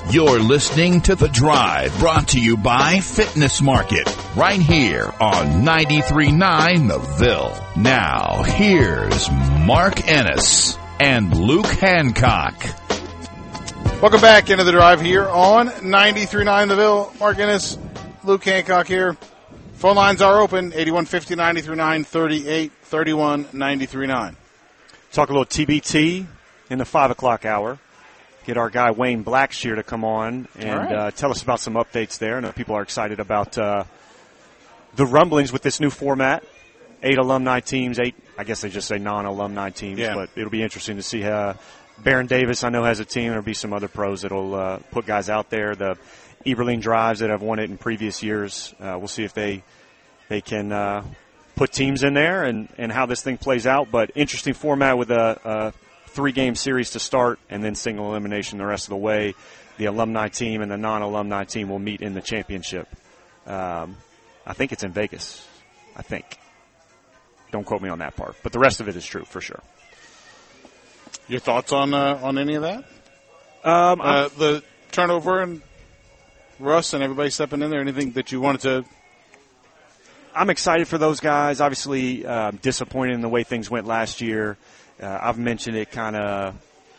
You're listening to The Drive, brought to you by Fitness Market, right here on 93.9 The Ville. Now, here's Mark Ennis and Luke Hancock. Welcome back into The Drive here on 93.9 The Ville. Mark Ennis, Luke Hancock here. Phone lines are open, 8150-93.9, 3831-93.9. Talk a little TBT in the 5 o'clock hour. Get our guy Wayne Blackshear to come on and tell us about some updates there. I know people are excited about the rumblings with this new format. 8 alumni teams, 8, I guess they just say non-alumni teams, but it'll be interesting to see how Baron Davis, I know, has a team. There'll be some other pros that'll put guys out there. The Eberling Drives that have won it in previous years, we'll see if they can put teams in there and how this thing plays out. But interesting format with a 3-game series to start and then single elimination the rest of the way. The alumni team and the non-alumni team will meet in the championship. I think it's in Vegas. I think. Don't quote me on that part. But the rest of it is true for sure. Your thoughts on any of that? The turnover and Russ and everybody stepping in there, anything that you wanted to? I'm excited for those guys. Obviously, disappointed in the way things went last year. I've mentioned it kind of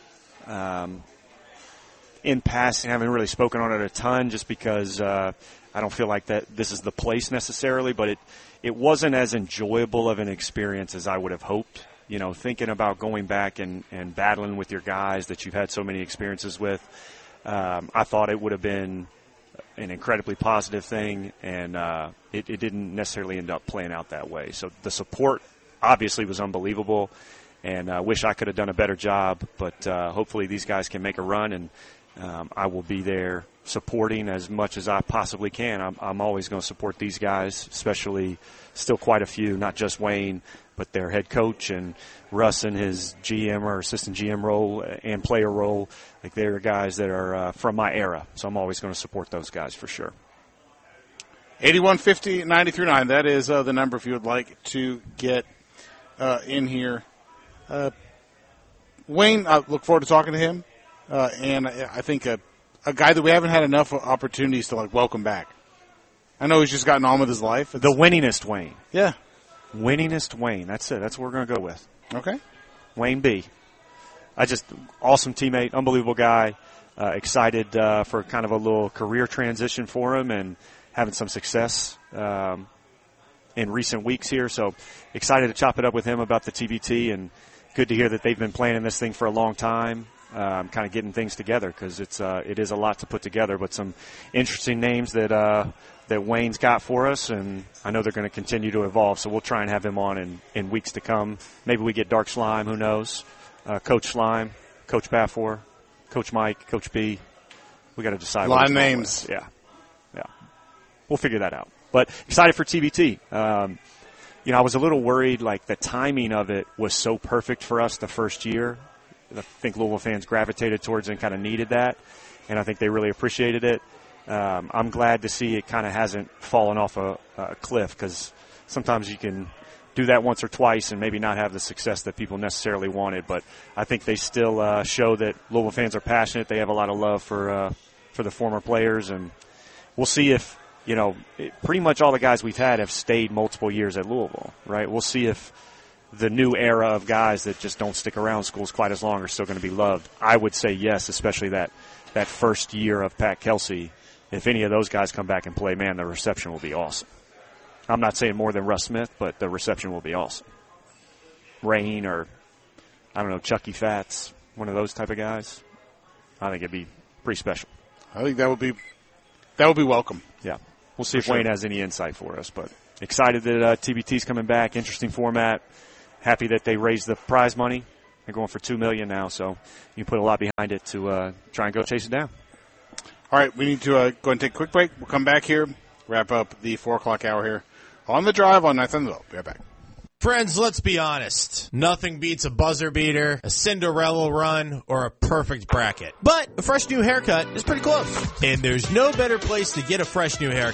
in passing. I haven't really spoken on it a ton just because I don't feel like that this is the place necessarily, but it wasn't as enjoyable of an experience as I would have hoped. You know, thinking about going back and battling with your guys that you've had so many experiences with, I thought it would have been an incredibly positive thing, and it didn't necessarily end up playing out that way. So the support obviously was unbelievable, and I wish I could have done a better job, but hopefully these guys can make a run, and I will be there supporting as much as I possibly can. I'm always going to support these guys, especially still quite a few, not just Wayne, but their head coach and Russ in his GM or assistant GM role and player role. Like, they're guys that are from my era, so I'm always going to support those guys for sure. 8150-93.9, that is the number if you would like to get in here. Wayne, I look forward to talking to him, and I think a guy that we haven't had enough opportunities to welcome back. I know he's just gotten on with his life. The winningest Wayne. Yeah. Winningest Wayne. That's it. That's what we're going to go with. Okay. Wayne B. Awesome teammate, unbelievable guy. Excited for kind of a little career transition for him and having some success in recent weeks here. So excited to chop it up with him about the TBT, and good to hear that they've been planning this thing for a long time, kind of getting things together, because it is a lot to put together, but some interesting names that Wayne's got for us, and I know they're going to continue to evolve, so we'll try and have him on in weeks to come. Maybe we get Dark Slime, who knows, Coach Slime, Coach Bafor, Coach Mike, Coach B. We got to decide. A lot of names. Yeah. We'll figure that out. But excited for TBT. I was a little worried, the timing of it was so perfect for us the first year. I think Louisville fans gravitated towards it and kind of needed that, and I think they really appreciated it. I'm glad to see it kind of hasn't fallen off a cliff, because sometimes you can do that once or twice and maybe not have the success that people necessarily wanted. But I think they still show that Louisville fans are passionate. They have a lot of love for the former players, and we'll see if, pretty much all the guys we've had have stayed multiple years at Louisville, right? We'll see if the new era of guys that just don't stick around schools quite as long are still going to be loved. I would say yes, especially that first year of Pat Kelsey. If any of those guys come back and play, man, the reception will be awesome. I'm not saying more than Russ Smith, but the reception will be awesome. Rain or, I don't know, Chucky Fats, one of those type of guys. I think it'd be pretty special. I think that would be welcome. Yeah. We'll see if Wayne has any insight for us, but excited that TBT's coming back. Interesting format. Happy that they raised the prize money. They're going for $2 million now, so you put a lot behind it to try and go chase it down. All right, we need to go ahead and take a quick break. We'll come back here, wrap up the 4 o'clock hour here on The Drive on 9th and the Ville. Be right back. Friends, let's be honest. Nothing beats a buzzer beater, a Cinderella run, or a perfect bracket. But a fresh new haircut is pretty close. And there's no better place to get a fresh new haircut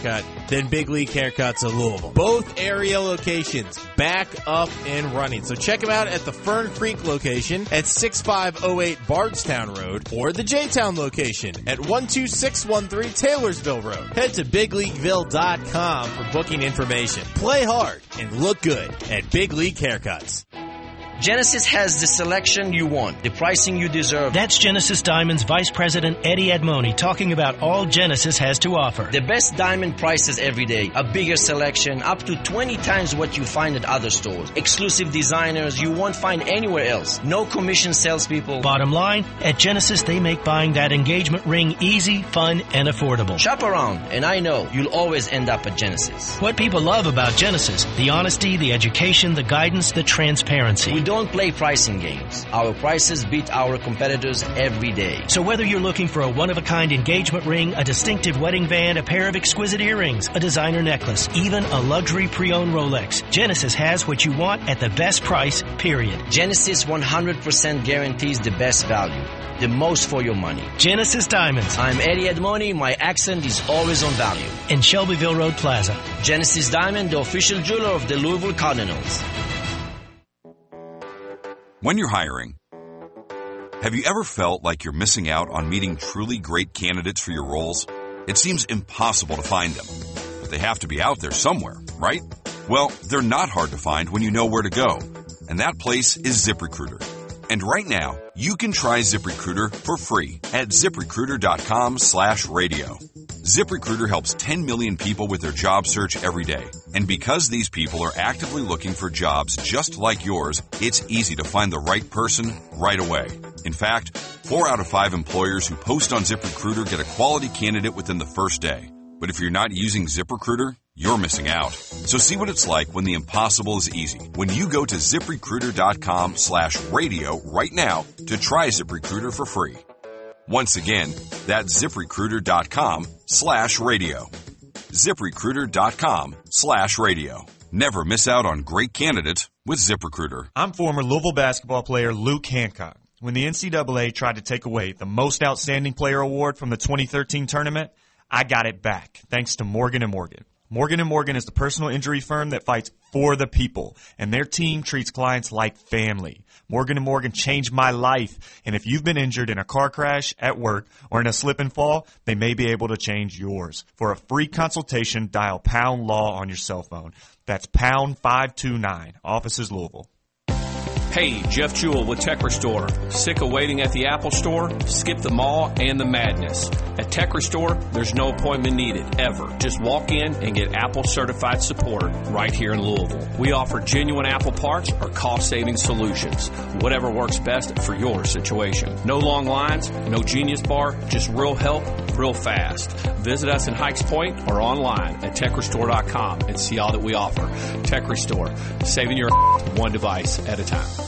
than Big League Haircuts of Louisville. Both area locations back up and running. So check them out at the Fern Creek location at 6508 Bardstown Road or the J-Town location at 12613 Taylorsville Road. Head to BigLeagueVille.com for booking information. Play hard and look good at Big League Haircuts. Genesis has the selection you want, the pricing you deserve. That's Genesis Diamond's Vice President Eddie Edmoni talking about all Genesis has to offer. The best diamond prices every day, a bigger selection, up to 20 times what you find at other stores. Exclusive designers you won't find anywhere else. No commission salespeople. Bottom line, at Genesis they make buying that engagement ring easy, fun, and affordable. Shop around, and I know you'll always end up at Genesis. What people love about Genesis, the honesty, the education, the guidance, the transparency. We don't play pricing games. Our prices beat our competitors every day. So whether you're looking for a one-of-a-kind engagement ring, a distinctive wedding band, a pair of exquisite earrings, a designer necklace, even a luxury pre-owned Rolex, Genesis has what you want at the best price, period. Genesis 100% guarantees the best value, the most for your money. Genesis Diamonds. I'm Eddie Edmoni. My accent is always on value. In Shelbyville Road Plaza. Genesis Diamond, the official jeweler of the Louisville Cardinals. When you're hiring, have you ever felt like you're missing out on meeting truly great candidates for your roles? It seems impossible to find them, but they have to be out there somewhere, right? Well, they're not hard to find when you know where to go, and that place is ZipRecruiter. And right now, you can try ZipRecruiter for free at ZipRecruiter.com/radio. ZipRecruiter helps 10 million people with their job search every day. And because these people are actively looking for jobs just like yours, it's easy to find the right person right away. In fact, 4 out of 5 employers who post on ZipRecruiter get a quality candidate within the first day. But if you're not using ZipRecruiter, you're missing out. So see what it's like when the impossible is easy. When you go to ZipRecruiter.com/radio right now to try ZipRecruiter for free. Once again, that's ZipRecruiter.com/radio. ZipRecruiter.com/radio. Never miss out on great candidates with ZipRecruiter. I'm former Louisville basketball player Luke Hancock. When the NCAA tried to take away the Most Outstanding Player Award from the 2013 tournament, I got it back, thanks to Morgan & Morgan. Morgan & Morgan is the personal injury firm that fights for the people, and their team treats clients like family. Morgan & Morgan changed my life, and if you've been injured in a car crash, at work, or in a slip and fall, they may be able to change yours. For a free consultation, dial #LAW on your cell phone. That's #529, offices Louisville. Hey, Jeff Jewell with Tech Restore. Sick of waiting at the Apple Store? Skip the mall and the madness. At Tech Restore, there's no appointment needed, ever. Just walk in and get Apple certified support right here in Louisville. We offer genuine Apple parts or cost-saving solutions. Whatever works best for your situation. No long lines, no Genius Bar, just real help, real fast. Visit us in Hikes Point or online at TechRestore.com and see all that we offer. Tech Restore, saving your one device at a time.